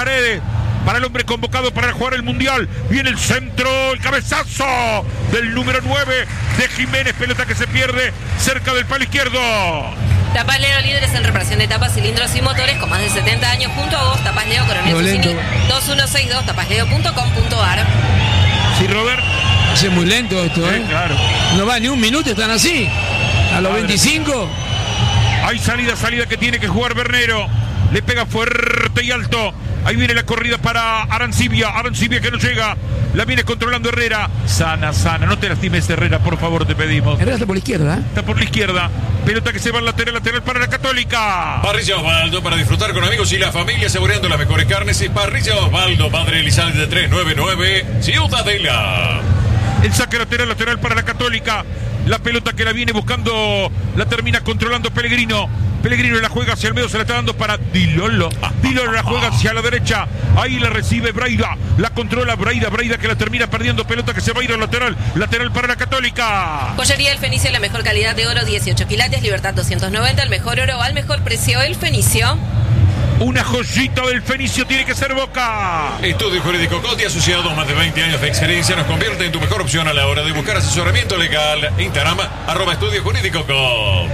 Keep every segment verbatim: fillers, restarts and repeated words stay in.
Paredes. Para el hombre convocado para jugar el Mundial. Viene el centro, el cabezazo del número nueve de Jiménez. Pelota que se pierde cerca del palo izquierdo. Tapas Leo, líderes en reparación de tapas, cilindros y motores con más de setenta años. Junto a vos, Tapas Leo, Coronel Fucini, dos uno seis dos, tapasleo punto com punto ar. Sí, Robert. Es muy lento esto, ¿eh? Sí, claro. No va ni un minuto, están así. A los Padre. veinticinco. Hay salida, salida que tiene que jugar Bernero. Le pega fuerte y alto. Ahí viene la corrida para Arancibia. Arancibia que no llega. La viene controlando Herrera. Sana, sana. No te lastimes, Herrera, por favor, te pedimos. Herrera está por la izquierda, ¿eh? Está por la izquierda. Pelota que se va al lateral, lateral para la Católica. Parrilla Osvaldo para disfrutar con amigos y la familia, saboreando las mejores carnes. Y Parrilla Osvaldo, Madre Elizalde de trescientos noventa y nueve, Ciudadela. El saque lateral, lateral para la Católica. La pelota que la viene buscando, la termina controlando Pellegrino. Pellegrino la juega hacia el medio, se la está dando para Dilolo. Dilolo la juega hacia la derecha. Ahí la recibe Braida. La controla Braida. Braida que la termina perdiendo. Pelota que se va a ir al lateral. Lateral para la Católica. Joyería El Fenicio, la mejor calidad de oro, dieciocho quilates, Libertad doscientos noventa. El mejor oro al mejor precio. El Fenicio. Una joyita del Fenicio tiene que ser Boca. Estudio Jurídico Coti, asociado a más de veinte años de experiencia, nos convierte en tu mejor opción a la hora de buscar asesoramiento legal. Instagram, arroba Estudio Jurídico Coti.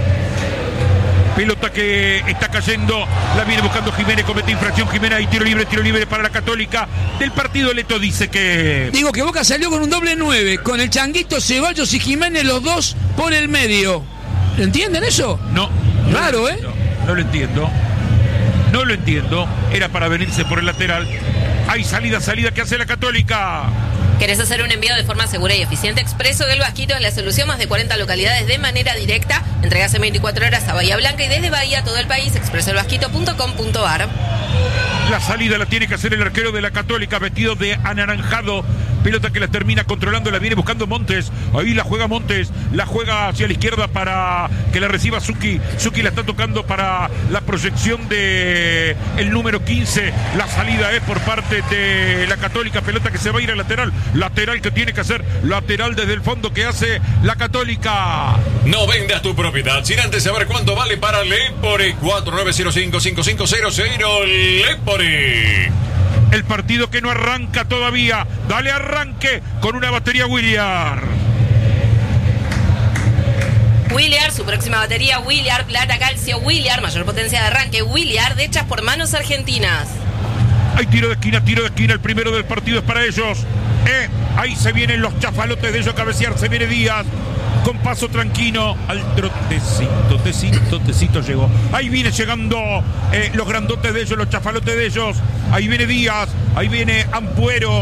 Pelota que está cayendo, la viene buscando Jiménez, comete infracción Jiménez y tiro libre, tiro libre para la Católica. Del partido Leto dice que... Digo que Boca salió con un doble nueve, con el Changuito, Ceballos y Jiménez, los dos por el medio. ¿Lo entienden eso? No. Raro, no ¿eh? No lo entiendo. No lo entiendo. Era para venirse por el lateral. Hay salida, salida que hace la Católica. ¿Querés hacer un envío de forma segura y eficiente? Expreso del Vasquito es la solución. Más de cuarenta localidades de manera directa. Entregas en veinticuatro horas a Bahía Blanca y desde Bahía a todo el país. expreso el vasquito punto com punto ar. La salida la tiene que hacer el arquero de la Católica, vestido de anaranjado. Pelota que la termina controlando, la viene buscando Montes. Ahí la juega Montes, la juega hacia la izquierda para que la reciba Zucchi. Zucchi la está tocando para la proyección de el número quince. La salida es por parte de la Católica. Pelota que se va a ir al lateral. Lateral que tiene que hacer, lateral desde el fondo que hace la Católica. No vendas tu propiedad sin antes saber cuánto vale para Lepore. cuatro nueve cero cinco cinco cinco cero cero Lepore. El partido que no arranca todavía. Dale arranque con una batería Williard. Williard, su próxima batería, Williard, plata, calcio, Williard, mayor potencia de arranque, Williard, hechas por manos argentinas. Hay tiro de esquina, tiro de esquina, el primero del partido es para ellos. Eh, ahí se vienen los chafalotes de ellos, cabecear, se viene Díaz. Con paso tranquilo al trotecito, tecito, tecito llegó. Ahí viene llegando eh, los grandotes de ellos, los chafalotes de ellos. Ahí viene Díaz, ahí viene Ampuero.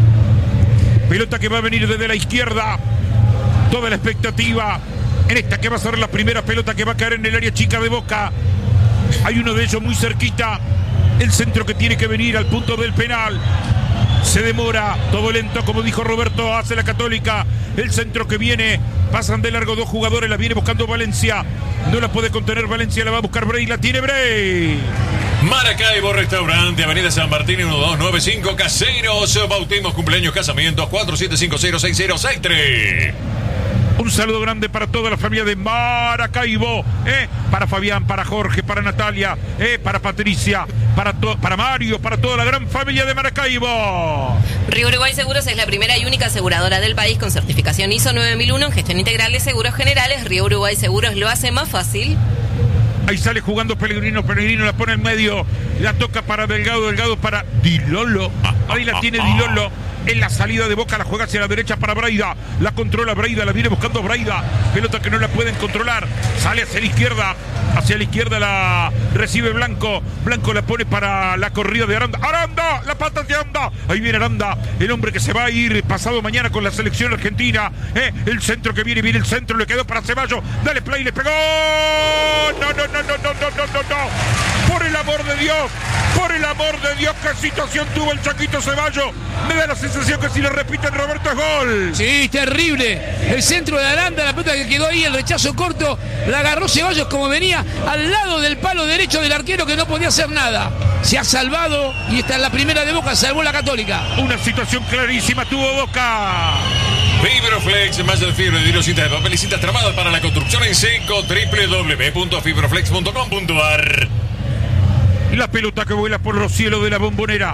Pelota que va a venir desde la izquierda. Toda la expectativa en esta que va a ser la primera pelota que va a caer en el área chica de Boca. Hay uno de ellos muy cerquita. El centro que tiene que venir al punto del penal. Se demora, todo lento, como dijo Roberto, hace la Católica. El centro que viene, pasan de largo dos jugadores, la viene buscando Valencia. No la puede contener Valencia, la va a buscar Bray, la tiene Bray. Maracaibo Restaurante, Avenida San Martín, uno dos nueve cinco, Caseros, bautismos, cumpleaños, casamientos, cuatro siete cinco cero seis cero seis tres. Un saludo grande para toda la familia de Maracaibo, ¿eh? Para Fabián, para Jorge, para Natalia, ¿eh? Para Patricia, para, para Mario, para toda la gran familia de Maracaibo. Río Uruguay Seguros es la primera y única aseguradora del país con certificación I S O nueve mil uno en gestión integral de seguros generales. Río Uruguay Seguros lo hace más fácil. Ahí sale jugando Pellegrino, Pellegrino la pone en medio, la toca para Delgado, Delgado para Dilolo. Ahí la tiene Dilolo. En la salida de Boca la juega hacia la derecha para Braida. La controla Braida, la viene buscando Braida. Pelota que no la pueden controlar. Sale hacia la izquierda. Hacia la izquierda la recibe Blanco. Blanco la pone para la corrida de Aranda. ¡Aranda! La pata de Aranda. Ahí viene Aranda. El hombre que se va a ir pasado mañana con la selección argentina. ¿Eh? El centro que viene, viene el centro. Le quedó para Ceballos. Dale play, le pegó. No, no, no, no, no, no, no, no, no. Por el amor de Dios. Por el amor de Dios, qué situación tuvo el Chaquito Ceballos. Me da la sensación que si lo repiten, Roberto, es gol. Sí, terrible. El centro de Aranda, la pelota que quedó ahí, el rechazo corto, la agarró Ceballos como venía al lado del palo derecho del arquero que no podía hacer nada. Se ha salvado y esta es la primera de Boca, salvó la Católica. Una situación clarísima tuvo Boca. Fibroflex, más de fibra de hilo, cintas de papel y cintas tramadas para la construcción en seco. doble u doble u doble u punto fibroflex punto com punto ar. La pelota que vuela por los cielos de la Bombonera.